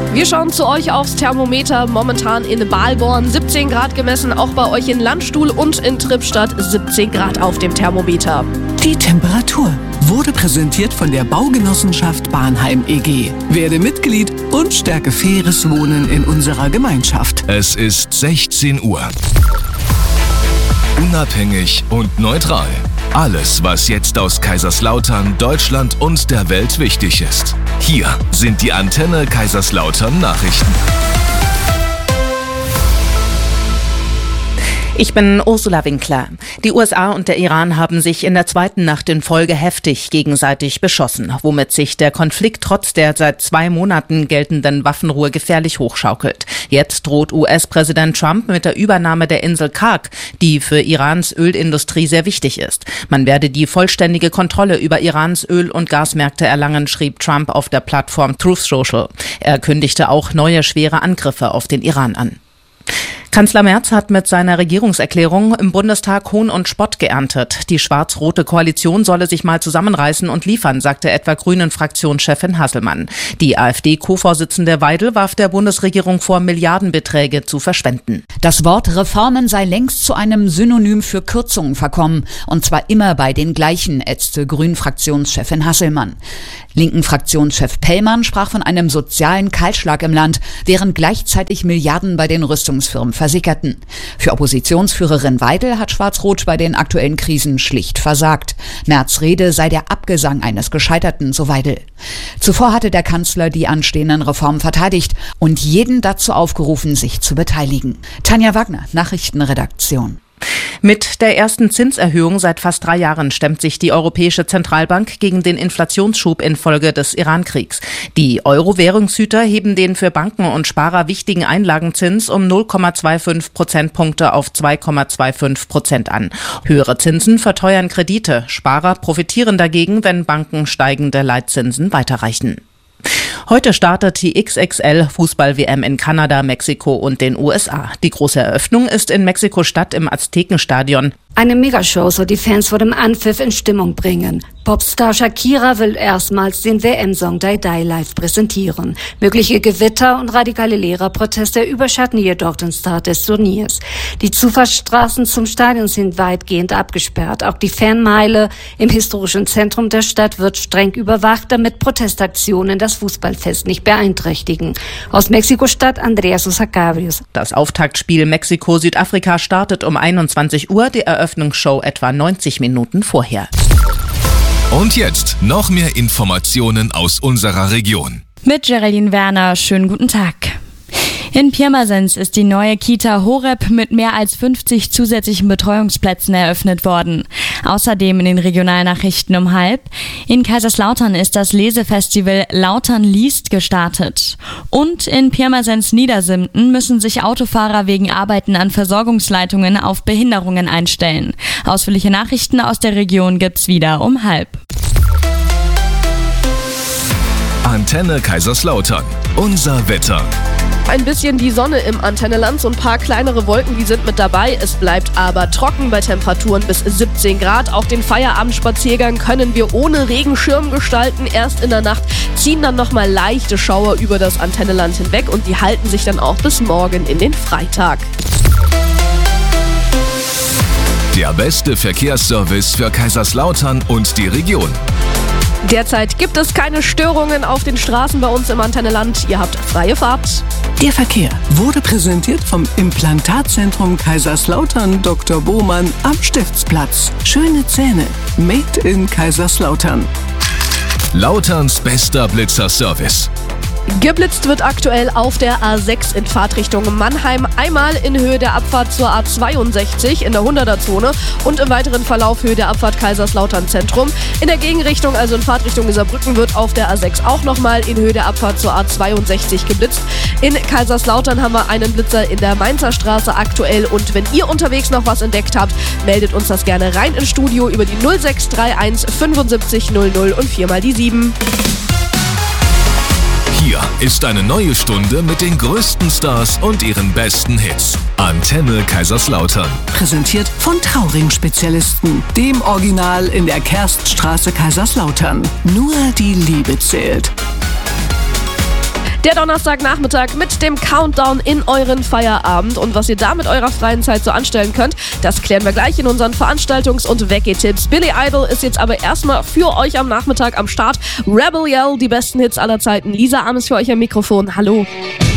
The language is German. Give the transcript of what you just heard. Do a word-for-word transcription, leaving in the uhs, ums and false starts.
Wir schauen zu euch aufs Thermometer. Momentan in Balborn siebzehn Grad gemessen, auch bei euch in Landstuhl und in Trippstadt siebzehn Grad auf dem Thermometer. Die Temperatur wurde präsentiert von der Baugenossenschaft Bahnheim E G. Werde Mitglied und stärke faires Wohnen in unserer Gemeinschaft. Es ist sechzehn Uhr. Unabhängig und neutral. Alles, was jetzt aus Kaiserslautern, Deutschland und der Welt wichtig ist. Hier sind die Antenne Kaiserslautern Nachrichten. Ich bin Ursula Winkler. Die U S A und der Iran haben sich in der zweiten Nacht in Folge heftig gegenseitig beschossen, womit sich der Konflikt trotz der seit zwei Monaten geltenden Waffenruhe gefährlich hochschaukelt. Jetzt droht U S-Präsident Trump mit der Übernahme der Insel Karg, die für Irans Ölindustrie sehr wichtig ist. Man werde die vollständige Kontrolle über Irans Öl- und Gasmärkte erlangen, schrieb Trump auf der Plattform Truth Social. Er kündigte auch neue schwere Angriffe auf den Iran an. Kanzler Merz hat mit seiner Regierungserklärung im Bundestag Hohn und Spott geerntet. Die schwarz-rote Koalition solle sich mal zusammenreißen und liefern, sagte etwa Grünen-Fraktionschefin Hasselmann. Die AfD-Co-Vorsitzende Weidel warf der Bundesregierung vor, Milliardenbeträge zu verschwenden. Das Wort Reformen sei längst zu einem Synonym für Kürzungen verkommen. Und zwar immer bei den gleichen, ätzte Grünen-Fraktionschefin Hasselmann. Linken-Fraktionschef Pellmann sprach von einem sozialen Kahlschlag im Land, während gleichzeitig Milliarden bei den Rüstungsfirmen versickerten. Für Oppositionsführerin Weidel hat Schwarz-Rot bei den aktuellen Krisen schlicht versagt. Merz' Rede sei der Abgesang eines Gescheiterten, so Weidel. Zuvor hatte der Kanzler die anstehenden Reformen verteidigt und jeden dazu aufgerufen, sich zu beteiligen. Tanja Wagner, Nachrichtenredaktion. Mit der ersten Zinserhöhung seit fast drei Jahren stemmt sich die Europäische Zentralbank gegen den Inflationsschub infolge des Iran-Kriegs. Die Euro-Währungshüter heben den für Banken und Sparer wichtigen Einlagenzins um null Komma fünfundzwanzig Prozentpunkte auf zwei Komma fünfundzwanzig Prozent an. Höhere Zinsen verteuern Kredite. Sparer profitieren dagegen, wenn Banken steigende Leitzinsen weiterreichen. Heute startet die X X L-Fußball-W M in Kanada, Mexiko und den U S A. Die große Eröffnung ist in Mexiko-Stadt im Aztekenstadion. Eine Megashow soll die Fans vor dem Anpfiff in Stimmung bringen. Popstar Shakira will erstmals den W M-Song Die Die live präsentieren. Mögliche Gewitter und radikale Lehrerproteste überschatten jedoch den Start des Turniers. Die Zufahrtsstraßen zum Stadion sind weitgehend abgesperrt. Auch die Fanmeile im historischen Zentrum der Stadt wird streng überwacht, damit Protestaktionen das Fußballfest nicht beeinträchtigen. Aus Mexiko-Stadt Andreas Osacabrius. Das Auftaktspiel Mexiko-Südafrika startet um einundzwanzig Uhr, die Eröffnungsshow etwa neunzig Minuten vorher. Und jetzt noch mehr Informationen aus unserer Region. Mit Geraldine Werner, schönen guten Tag. In Pirmasens ist die neue Kita Horeb mit mehr als fünfzig zusätzlichen Betreuungsplätzen eröffnet worden. Außerdem in den Regionalnachrichten um halb. In Kaiserslautern ist das Lesefestival Lautern liest gestartet. Und in Pirmasens Niedersimten müssen sich Autofahrer wegen Arbeiten an Versorgungsleitungen auf Behinderungen einstellen. Ausführliche Nachrichten aus der Region gibt's wieder um halb. Antenne Kaiserslautern. Unser Wetter. Ein bisschen die Sonne im Antenneland, so ein paar kleinere Wolken, die sind mit dabei. Es bleibt aber trocken bei Temperaturen bis siebzehn Grad. Auch den Feierabendspaziergang können wir ohne Regenschirm gestalten. Erst in der Nacht ziehen dann nochmal leichte Schauer über das Antenneland hinweg und die halten sich dann auch bis morgen in den Freitag. Der beste Verkehrsservice für Kaiserslautern und die Region. Derzeit gibt es keine Störungen auf den Straßen bei uns im Antenneland. Ihr habt freie Fahrt. Der Verkehr wurde präsentiert vom Implantatzentrum Kaiserslautern Doktor Bohmann am Stiftsplatz. Schöne Zähne. Made in Kaiserslautern. Lauterns bester Blitzerservice. Geblitzt wird aktuell auf der A sechs in Fahrtrichtung Mannheim. Einmal in Höhe der Abfahrt zur A zweiundsechzig in der hunderter-Zone und im weiteren Verlauf Höhe der Abfahrt Kaiserslautern Zentrum. In der Gegenrichtung, also in Fahrtrichtung Saarbrücken, wird auf der A sechs auch nochmal in Höhe der Abfahrt zur A zweiundsechzig geblitzt. In Kaiserslautern haben wir einen Blitzer in der Mainzer Straße aktuell. Und wenn ihr unterwegs noch was entdeckt habt, meldet uns das gerne rein ins Studio über die null sechs drei eins fünfundsiebzig null null und viermal die sieben. Hier ist eine neue Stunde mit den größten Stars und ihren besten Hits. Antenne Kaiserslautern. Präsentiert von Trauring-Spezialisten, dem Original in der Kerststraße Kaiserslautern. Nur die Liebe zählt. Der Donnerstagnachmittag mit dem Countdown in euren Feierabend. Und was ihr da mit eurer freien Zeit so anstellen könnt, das klären wir gleich in unseren Veranstaltungs- und Weggeh-Tipps. Billy Idol ist jetzt aber erstmal für euch am Nachmittag am Start. Rebel Yell, die besten Hits aller Zeiten. Lisa Arm ist für euch am Mikrofon. Hallo.